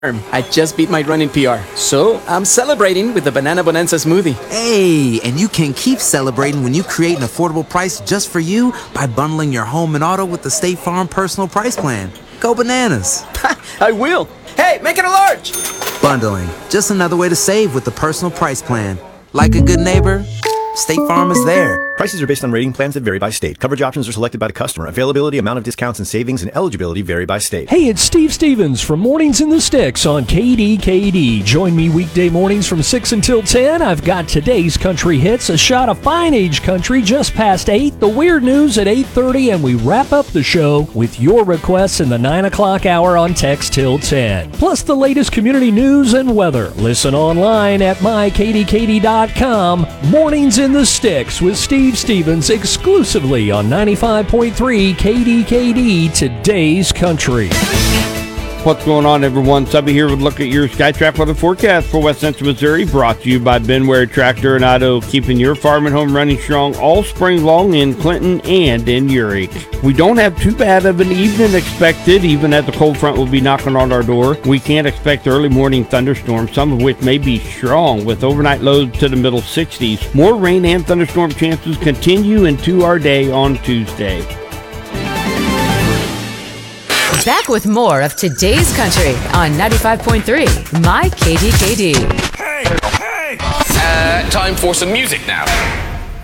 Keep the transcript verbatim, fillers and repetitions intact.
I just beat my running P R, so I'm celebrating with the Banana Bonanza smoothie. Hey, and you can keep celebrating when you create an affordable price just for you by bundling your home and auto with the State Farm Personal Price Plan. Go bananas. I will. Hey, make it a large. Bundling, just another way to save with the Personal Price Plan. Like a good neighbor, State Farm is there. Prices are based on rating plans that vary by state. Coverage options are selected by the customer. Availability, amount of discounts and savings, and eligibility vary by state. Hey, it's Steve Stevens from Mornings in the Sticks on K D K D. Join me weekday mornings from six until ten. I've got today's country hits, a shot of fine age country just past eight, the weird news at eight thirty, and we wrap up the show with your requests in the nine o'clock hour on Text Till ten. Plus the latest community news and weather. Listen online at my k d k d dot com. Mornings in the Sticks with Steve Stevens exclusively on ninety-five point three K D K D, today's country. What's going on, everyone? Subby here with a look at your SkyTrack weather forecast for West Central Missouri, brought to you by Benware Tractor and Auto, keeping your farm and home running strong all spring long in Clinton and in Urick. We don't have too bad of an evening expected, even as the cold front will be knocking on our door. We can't expect early morning thunderstorms, some of which may be strong, with overnight lows to the middle sixties. More rain and thunderstorm chances continue into our day on Tuesday. Back with more of today's country on ninety-five point three, My K D K D. Hey, hey! Uh, time for some music now.